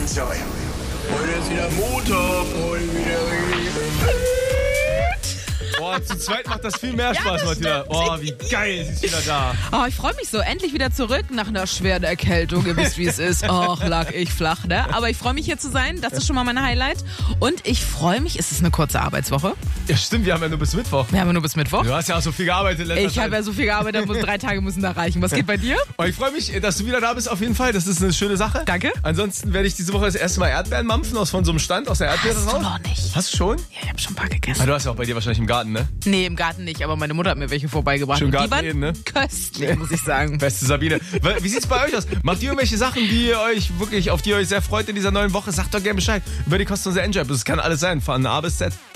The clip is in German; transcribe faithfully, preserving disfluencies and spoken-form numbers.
Enjoy. Heute ist wieder Montag, heute wieder Boah, zu zweit macht das viel mehr Ja, Spaß, das Martina. stimmt. Boah, wie geil, sie ist wieder da. Oh, ich freue mich so. Endlich wieder zurück nach einer schweren Erkältung. Ihr wisst, wie es ist. Och, lag ich flach, ne? Aber ich freue mich, hier zu sein. Das ist schon mal mein Highlight. Und ich freue mich, es ist eine kurze Arbeitswoche. Ja, stimmt, wir haben ja nur bis Mittwoch. Wir haben ja nur bis Mittwoch. Du hast ja auch so viel gearbeitet in letzter Ich Zeit. habe ja so viel gearbeitet, muss drei Tage müssen da reichen. Was geht bei dir? Und ich freue mich, dass du wieder da bist auf jeden Fall. Das ist eine schöne Sache. Danke. Ansonsten werde ich diese Woche das erste Mal Erdbeeren mampfen aus von so einem Stand, aus der Erdbeere Hast du raus. noch nicht? Hast du schon? Ja, ich habe schon ein paar Ah, gegessen. du hast ja auch bei dir wahrscheinlich im Garten, ne? Nee, im Garten nicht, aber meine Mutter hat mir welche vorbeigebracht. Schön Und die Garten waren eben, ne? köstlich, muss ich sagen. Beste Sabine. Wie sieht's bei euch aus? Macht ihr irgendwelche Sachen, die ihr euch wirklich, auf die ihr euch sehr freut in dieser neuen Woche? Sagt doch gerne Bescheid über die kostenlose Enjoy. Das kann alles sein, von A bis Z.